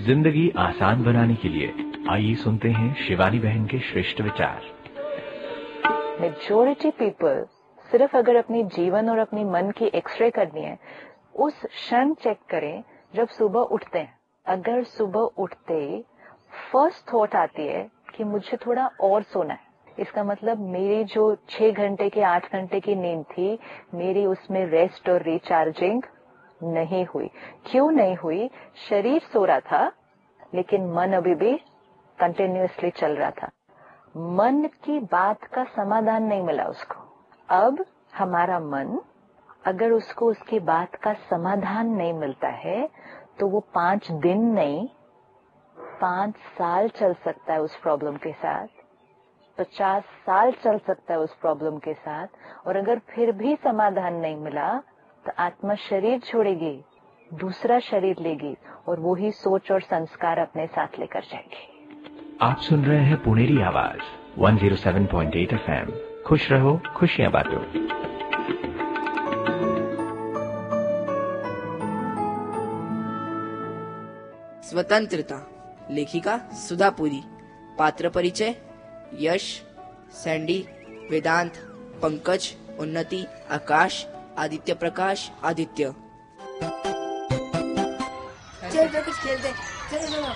जिंदगी आसान बनाने के लिए आइए सुनते हैं शिवानी बहन के श्रेष्ठ विचार। मेजॉरिटी पीपल सिर्फ अगर अपनी जीवन और अपनी मन की एक्सरे करनी है, उस क्षण चेक करें जब सुबह उठते हैं। अगर सुबह उठते फर्स्ट थॉट आती है कि मुझे थोड़ा और सोना है, इसका मतलब मेरी जो 6 घंटे की 8 घंटे की नींद थी, मेरी उसमें रेस्ट और रिचार्जिंग नहीं हुई। क्यों नहीं हुई? शरीर सो रहा था लेकिन मन अभी भी कंटिन्यूअसली चल रहा था। मन की बात का समाधान नहीं मिला उसको। अब हमारा मन, अगर उसको उसकी बात का समाधान नहीं मिलता है तो वो 5 दिन नहीं 5 साल चल सकता है उस प्रॉब्लम के साथ, 50 साल चल सकता है उस प्रॉब्लम के साथ। और अगर फिर भी समाधान नहीं मिला तो आत्मा शरीर छोड़ेगी, दूसरा शरीर लेगी और वो ही सोच और संस्कार अपने साथ लेकर जाएगी। आप सुन रहे हैं पुनेरी आवाज 107.8 FM। खुश रहो, खुशियां बांटो। स्वतंत्रता। लेखिका सुधापुरी। पात्र परिचय: यश, सैंडी, वेदांत, पंकज, उन्नति, आकाश, आदित्य प्रकाश, आदित्य। चलो कुछ खेलते। चलो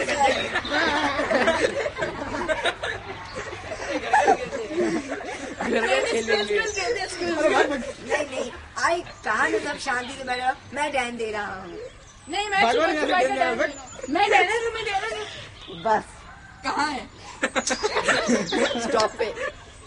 नहीं, आई कहा ना, सब शांति से बैठो। मैं ध्यान दे रहा हूँ। नहीं, मैं बस कहाँ है? स्टॉप पे।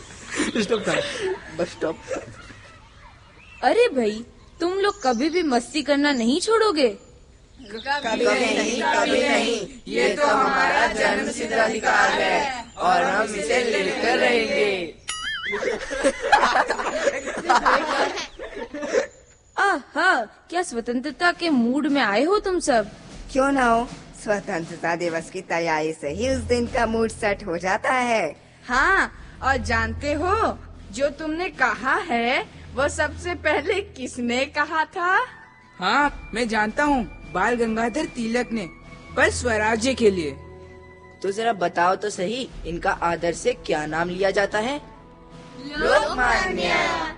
Bus stop. अरे भाई, तुम लोग कभी भी मस्ती करना नहीं छोड़ोगे? कभी नहीं। ये तो हमारा जन्मसिद्ध अधिकार है और हम इसे लेकर रहेंगे। आहा, क्या स्वतंत्रता के मूड में आए हो तुम सब? क्यों ना हो, स्वतंत्रता दिवस की तैयारी से ही उस दिन का मूड सेट हो जाता है। हाँ, और जानते हो जो तुमने कहा है वो सबसे पहले किसने कहा था? हाँ, मैं जानता हूँ, बाल गंगाधर तिलक ने, पर स्वराज्य के लिए। तो जरा बताओ तो सही, इनका आदर से क्या नाम लिया जाता है? लोकमान्य।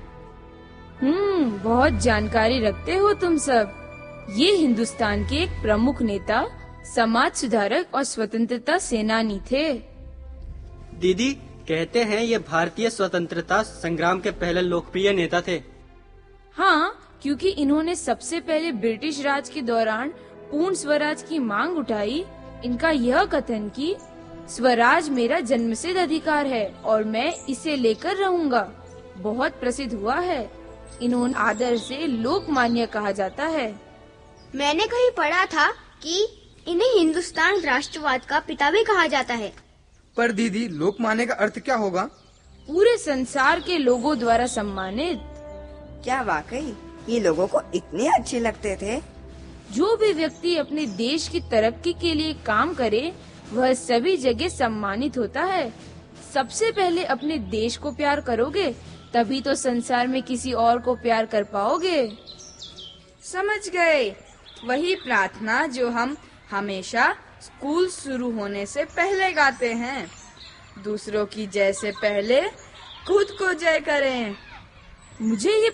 बहुत जानकारी रखते हो तुम सब। ये हिंदुस्तान के एक प्रमुख नेता, समाज सुधारक और स्वतंत्रता सेनानी थे। दीदी, कहते हैं ये भारतीय स्वतंत्रता संग्राम के पहले लोकप्रिय नेता थे। हाँ, क्योंकि इन्होंने सबसे पहले ब्रिटिश राज के दौरान पूर्ण स्वराज की मांग उठाई। इनका यह कथन कि स्वराज मेरा जन्मसिद्ध अधिकार है और मैं इसे लेकर रहूंगा, बहुत प्रसिद्ध हुआ है। इन्होंने आदर से लोकमान्य कहा जाता है। मैंने कहीं पढ़ा था कि इन्हें हिंदुस्तान राष्ट्रवाद का पिता भी कहा जाता है। पर दीदी, लोकमान्य का अर्थ क्या होगा? पूरे संसार के लोगों द्वारा सम्मानित। क्या वाकई ये लोगों को इतने अच्छे लगते थे? जो भी व्यक्ति अपने देश की तरक्की के लिए काम करे वह सभी जगह सम्मानित होता है। सबसे पहले अपने देश को प्यार करोगे तभी तो संसार में किसी और को प्यार कर पाओगे। समझ गए, वही प्रार्थना जो हम हमेशा स्कूल शुरू होने से पहले गाते हैं। दूसरों की जय से पहले खुद को जय करें। मुझे ये